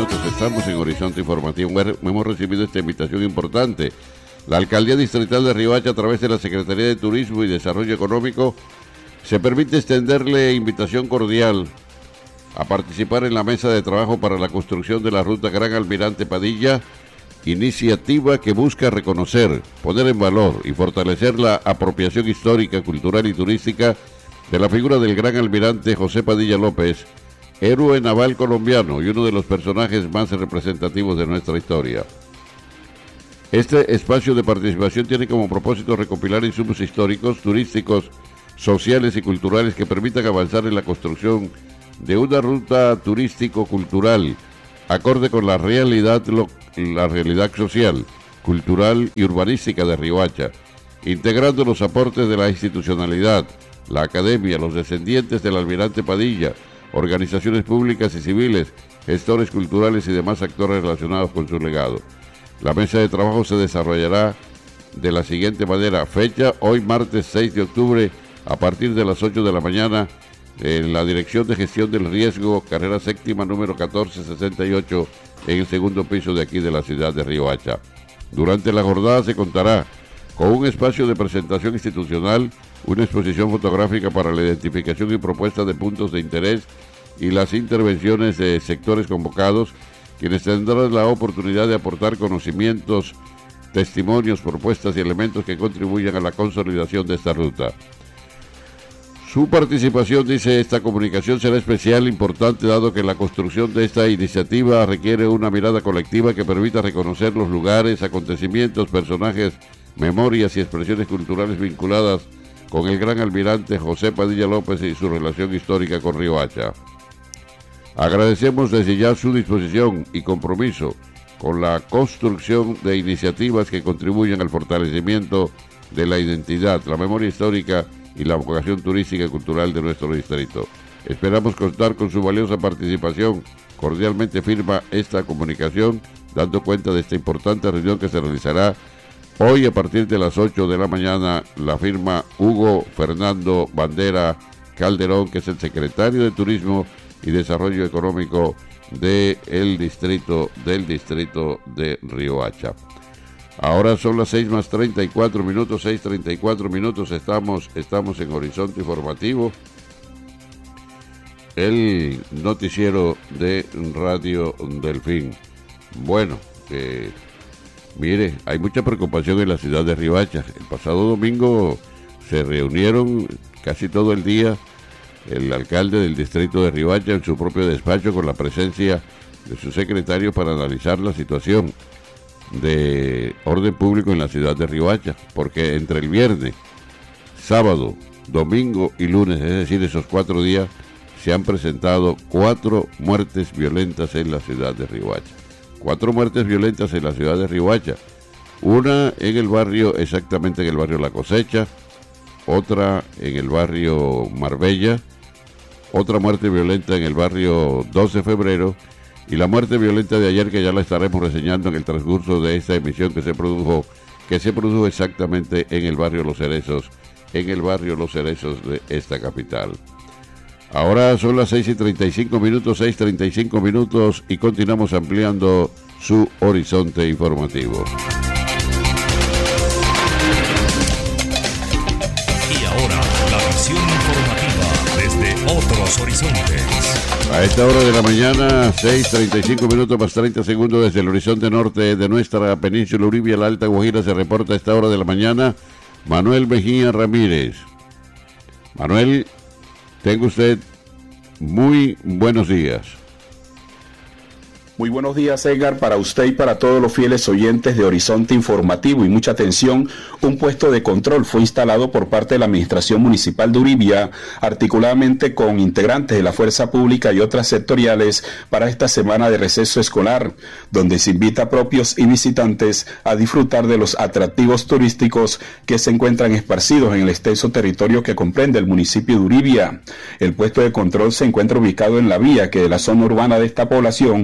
minutos. Estamos en Horizonte Informativo. Hemos recibido esta invitación importante. La Alcaldía Distrital de Riohacha, a través de la Secretaría de Turismo y Desarrollo Económico, se permite extenderle invitación cordial a participar en la mesa de trabajo para la construcción de la ruta Gran Almirante Padilla, iniciativa que busca reconocer, poner en valor y fortalecer la apropiación histórica, cultural y turística de la figura del Gran Almirante José Padilla López, héroe naval colombiano y uno de los personajes más representativos de nuestra historia. Este espacio de participación tiene como propósito recopilar insumos históricos, turísticos, sociales y culturales que permitan avanzar en la construcción de una ruta turístico-cultural acorde con la realidad social, cultural y urbanística de Riohacha, integrando los aportes de la institucionalidad, la academia, los descendientes del Almirante Padilla, organizaciones públicas y civiles, gestores culturales y demás actores relacionados con su legado. La mesa de trabajo se desarrollará de la siguiente manera: fecha, hoy martes 6 de octubre, a partir de las 8 de la mañana, en la Dirección de Gestión del Riesgo, carrera séptima, número 1468, en el segundo piso de aquí de la ciudad de Riohacha. Durante la jornada se contará con un espacio de presentación institucional, una exposición fotográfica para la identificación y propuesta de puntos de interés y las intervenciones de sectores convocados, quienes tendrán la oportunidad de aportar conocimientos, testimonios, propuestas y elementos que contribuyan a la consolidación de esta ruta. Su participación, dice esta comunicación, será especial, importante, dado que la construcción de esta iniciativa requiere una mirada colectiva que permita reconocer los lugares, acontecimientos, personajes, memorias y expresiones culturales vinculadas con el Gran Almirante José Padilla López y su relación histórica con Riohacha. Agradecemos desde ya su disposición y compromiso con la construcción de iniciativas que contribuyan al fortalecimiento de la identidad, la memoria histórica y la vocación turística y cultural de nuestro distrito. Esperamos contar con su valiosa participación. Cordialmente firma esta comunicación, dando cuenta de esta importante reunión que se realizará hoy a partir de las 8 de la mañana. La firma Hugo Fernando Bandera Calderón, que es el secretario de Turismo y Desarrollo Económico del distrito de Riohacha. Ahora son las 6:34 minutos, 6:34 minutos, estamos en Horizonte Informativo, el noticiero de Radio Delfín. Bueno, mire, hay mucha preocupación en la ciudad de Riohacha. El pasado domingo se reunieron casi todo el día el alcalde del distrito de Riohacha en su propio despacho con la presencia de su secretario para analizar la situación de orden público en la ciudad de Riohacha, porque entre el viernes, sábado, domingo y lunes, es decir, esos 4 días, se han presentado 4 muertes violentas en la ciudad de Riohacha. 4 muertes violentas en la ciudad de Riohacha. Una en el barrio, exactamente en el barrio La Cosecha, otra en el barrio Marbella, otra muerte violenta en el barrio 12 de febrero, y la muerte violenta de ayer, que ya la estaremos reseñando en el transcurso de esta emisión, que se produjo exactamente en el barrio Los Cerezos, de esta capital. Ahora son las 6:35 minutos, 6:35 minutos, y continuamos ampliando su horizonte informativo. Y ahora, la visión informativa desde otros horizontes. A esta hora de la mañana, 6:35 minutos más 30 segundos, desde el horizonte norte de nuestra península Uribia, la Alta Guajira, se reporta a esta hora de la mañana Manuel Mejía Ramírez. Manuel, tenga usted muy buenos días. Muy buenos días, Edgar, para usted y para todos los fieles oyentes de Horizonte Informativo. Y mucha atención, un puesto de control fue instalado por parte de la Administración Municipal de Uribia, articuladamente con integrantes de la Fuerza Pública y otras sectoriales, para esta semana de receso escolar, donde se invita a propios y visitantes a disfrutar de los atractivos turísticos que se encuentran esparcidos en el extenso territorio que comprende el municipio de Uribia. El puesto de control se encuentra ubicado en la vía que de la zona urbana de esta población conduce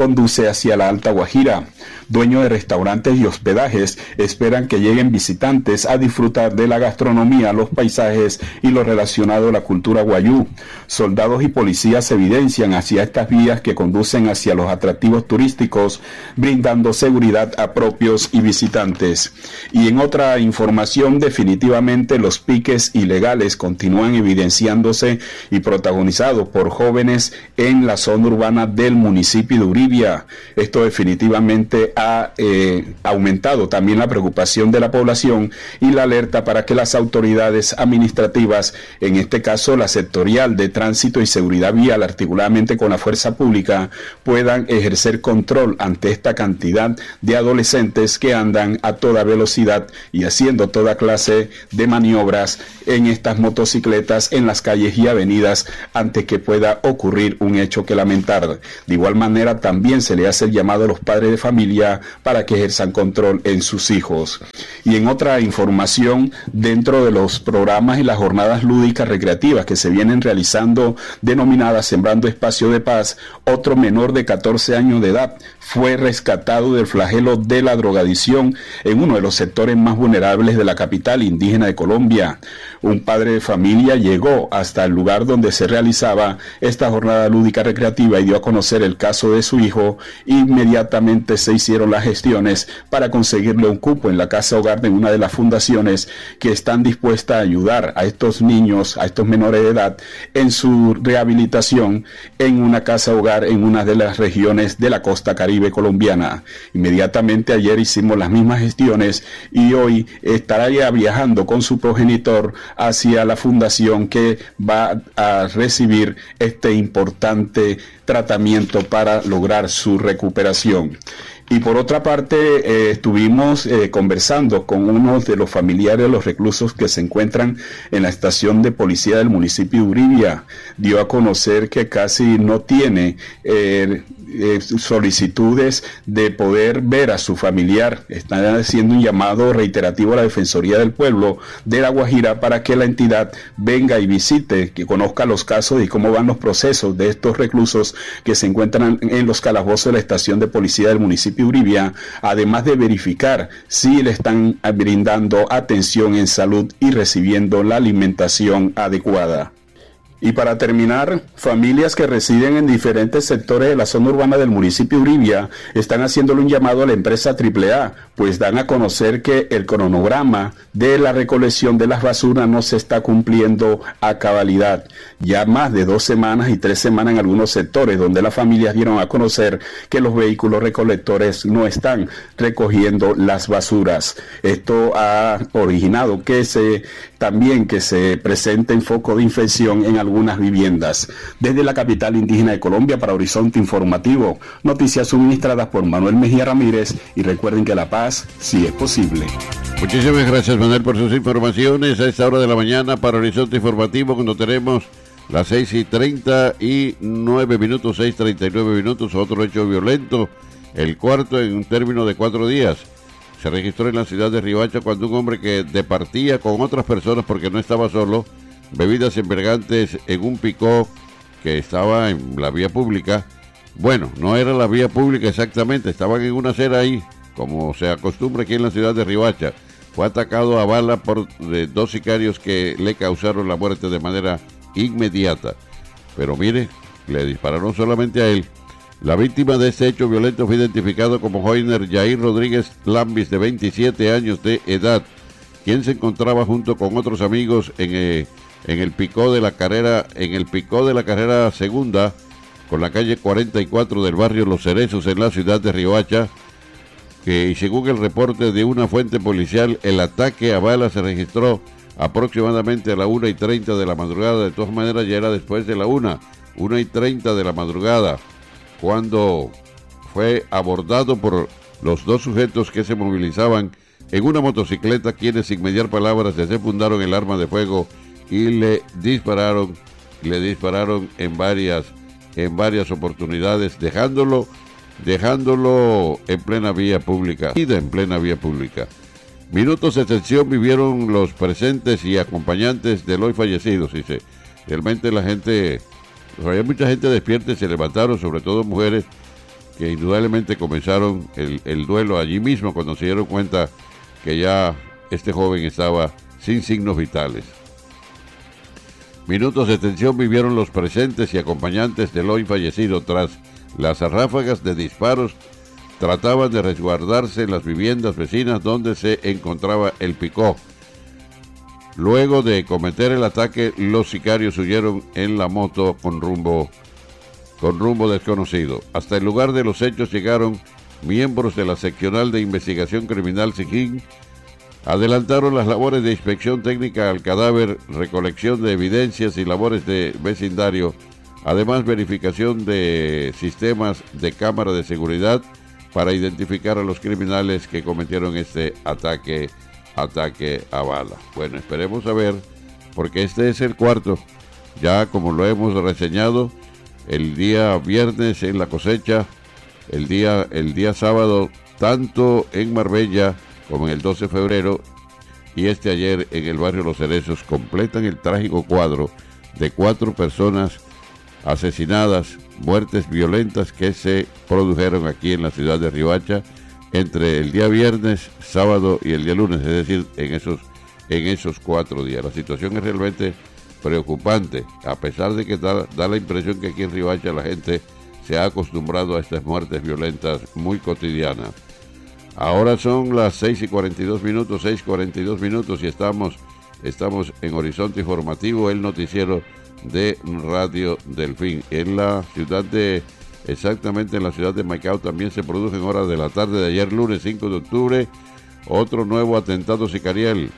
conduce hacia la Alta Guajira. Dueños de restaurantes y hospedajes esperan que lleguen visitantes a disfrutar de la gastronomía, los paisajes y lo relacionado a la cultura guayú. Soldados y policías evidencian hacia estas vías que conducen hacia los atractivos turísticos, brindando seguridad a propios y visitantes. Y en otra información, definitivamente los piques ilegales continúan evidenciándose y protagonizados por jóvenes en la zona urbana del municipio de Uribia. Esto definitivamente ha aumentado también la preocupación de la población y la alerta para que las autoridades administrativas, en este caso la sectorial de tránsito y seguridad vial, articuladamente con la fuerza pública, puedan ejercer control ante esta cantidad de adolescentes que andan a toda velocidad y haciendo toda clase de maniobras en estas motocicletas en las calles y avenidas antes que pueda ocurrir un hecho que lamentar. De igual manera, también se le hace el llamado a los padres de familia para que ejerzan control en sus hijos. Y en otra información, dentro de los programas y las jornadas lúdicas recreativas que se vienen realizando, denominadas Sembrando Espacio de Paz, otro menor de 14 años de edad fue rescatado del flagelo de la drogadicción en uno de los sectores más vulnerables de la capital indígena de Colombia. Un padre de familia llegó hasta el lugar donde se realizaba esta jornada lúdica recreativa y dio a conocer el caso de su hijo. Inmediatamente se hicieron las gestiones para conseguirle un cupo en la casa hogar de una de las fundaciones que están dispuestas a ayudar a estos niños, a estos menores de edad, en su rehabilitación en una casa hogar en una de las regiones de la costa caribe colombiana. Inmediatamente ayer hicimos las mismas gestiones y hoy estará ya viajando con su progenitor hacia la fundación que va a recibir este importante tratamiento para lograr su recuperación. Y por otra parte, estuvimos conversando con uno de los familiares de los reclusos que se encuentran en la estación de policía del municipio de Uribia. Dio a conocer que casi no tiene solicitudes de poder ver a su familiar. Están haciendo un llamado reiterativo a la Defensoría del Pueblo de La Guajira para que la entidad venga y visite, que conozca los casos y cómo van los procesos de estos reclusos que se encuentran en los calabozos de la estación de policía del municipio de Uribia, además de verificar si le están brindando atención en salud y recibiendo la alimentación adecuada. Y para terminar, familias que residen en diferentes sectores de la zona urbana del municipio de Uribia están haciéndole un llamado a la empresa AAA, pues dan a conocer que el cronograma de la recolección de las basuras no se está cumpliendo a cabalidad. Ya más de 2 semanas y 3 semanas en algunos sectores donde las familias dieron a conocer que los vehículos recolectores no están recogiendo las basuras. Esto ha originado que se presenten focos de infección en algunas viviendas. Desde la capital indígena de Colombia para Horizonte Informativo, noticias suministradas por Manuel Mejía Ramírez, y recuerden que la paz sí es posible. Muchísimas gracias, Manuel, por sus informaciones a esta hora de la mañana para Horizonte Informativo, cuando tenemos las 6:39 minutos, 6:39 minutos, otro hecho violento, el cuarto en un término de 4 días. Se registró en la ciudad de Riohacha cuando un hombre que departía con otras personas porque no estaba solo, bebidas embriagantes en un picó que estaba en la vía pública. Bueno, no era la vía pública exactamente, estaban en una acera ahí, como se acostumbra aquí en la ciudad de Riohacha. Fue atacado a bala por 2 sicarios que le causaron la muerte de manera inmediata. Pero mire, le dispararon solamente a él. La víctima de este hecho violento fue identificado como Joiner Jair Rodríguez Lambis, de 27 años de edad, quien se encontraba junto con otros amigos en el picó de la carrera segunda, con la calle 44 del barrio Los Cerezos en la ciudad de Riohacha, y según el reporte de una fuente policial, el ataque a bala se registró aproximadamente a la 1:30 de la madrugada. De todas maneras, ya era después de la 1:30 de la madrugada, cuando fue abordado por los 2 sujetos que se movilizaban en una motocicleta, quienes sin mediar palabras desenfundaron el arma de fuego y le dispararon en varias oportunidades, dejándolo en plena vía pública. Minutos de tensión vivieron los presentes y acompañantes del hoy fallecido. Dice, realmente la gente, había mucha gente despierta y se levantaron, sobre todo mujeres que indudablemente comenzaron el duelo allí mismo cuando se dieron cuenta que ya este joven estaba sin signos vitales. Minutos de tensión vivieron los presentes y acompañantes del hoy fallecido tras las ráfagas de disparos. Trataban de resguardarse en las viviendas vecinas donde se encontraba el picó. Luego de cometer el ataque, los sicarios huyeron en la moto con rumbo desconocido. Hasta el lugar de los hechos llegaron miembros de la Seccional de Investigación Criminal SICIN. Adelantaron las labores de inspección técnica al cadáver, recolección de evidencias y labores de vecindario, además verificación de sistemas de cámara de seguridad para identificar a los criminales que cometieron este ataque a bala. Bueno, esperemos a ver, porque este es el cuarto, ya como lo hemos reseñado, el día viernes en la cosecha, el día sábado, tanto en Marbella como en el 12 de febrero, y ayer en el barrio Los Cerezos, completan el trágico cuadro de 4 personas asesinadas, muertes violentas que se produjeron aquí en la ciudad de Riohacha entre el día viernes, sábado y el día lunes, es decir, en esos 4 días. La situación es realmente preocupante, a pesar de que da la impresión que aquí en Riohacha la gente se ha acostumbrado a estas muertes violentas muy cotidianas. Ahora son las 6:42 minutos y estamos en Horizonte Informativo, el noticiero de Radio Delfín. Exactamente en la ciudad de Maicao también se produjo en horas de la tarde de ayer lunes 5 de octubre otro nuevo atentado sicarial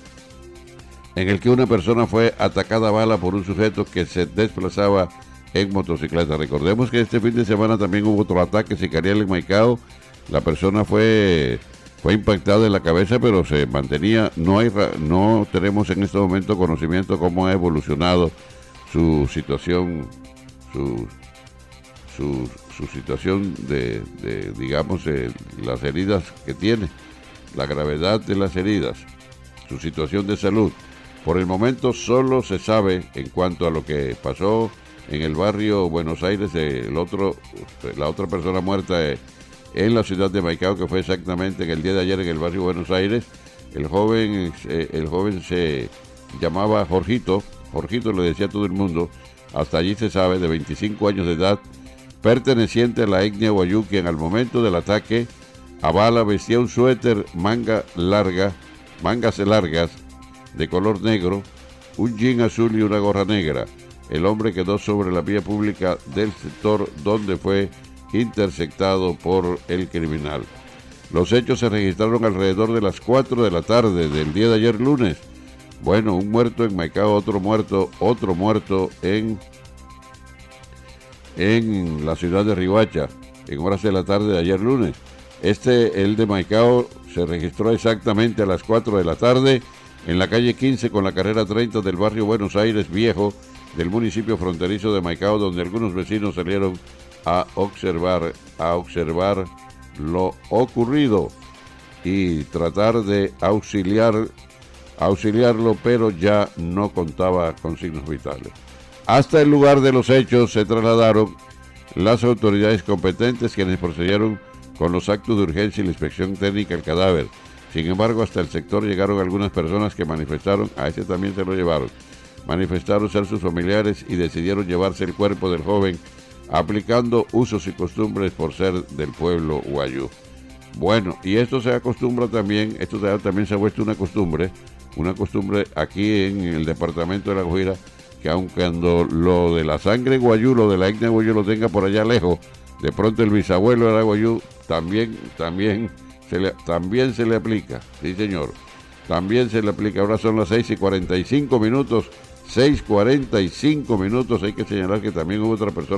en el que una persona fue atacada a bala por un sujeto que se desplazaba en motocicleta. Recordemos que este fin de semana también hubo otro ataque sicarial en Maicao. La persona fue impactada en la cabeza, pero se mantenía. No tenemos en este momento conocimiento cómo ha evolucionado su situación, su situación de digamos, las heridas que tiene, la gravedad de las heridas, su situación de salud. Por el momento solo se sabe en cuanto a lo que pasó en el barrio Buenos Aires, la otra persona muerta en la ciudad de Maicao, que fue exactamente en el día de ayer en el barrio Buenos Aires. El joven se llamaba Jorgito le decía a todo el mundo, hasta allí se sabe, de 25 años de edad, perteneciente a la etnia Wayuu, quien al momento del ataque a bala vestía un suéter mangas largas de color negro, un jean azul y una gorra negra. El hombre quedó sobre la vía pública del sector donde fue interceptado por el criminal. Los hechos se registraron alrededor de las 4 de la tarde del día de ayer lunes. Bueno, un muerto en Maicao, otro muerto en la ciudad de Riohacha, en horas de la tarde de ayer lunes. El de Maicao se registró exactamente a las 4 de la tarde en la calle 15 con la carrera 30 del barrio Buenos Aires Viejo del municipio fronterizo de Maicao, donde algunos vecinos salieron a observar lo ocurrido y tratar de auxiliarlo, pero ya no contaba con signos vitales. Hasta el lugar de los hechos se trasladaron las autoridades competentes, quienes procedieron con los actos de urgencia y la inspección técnica del cadáver. Sin embargo, hasta el sector llegaron algunas personas que manifestaron ser sus familiares y decidieron llevarse el cuerpo del joven, aplicando usos y costumbres por ser del pueblo Wayuu. Bueno, y esto se acostumbra también, también se ha vuelto una costumbre aquí en el departamento de La Guajira, que aun cuando lo de la sangre Wayuu, lo de la etnia Wayuu lo tenga por allá lejos, de pronto el bisabuelo era Wayuu, también se le aplica, sí señor, también se le aplica. Ahora son las 6:45 minutos, hay que señalar que también hubo otra persona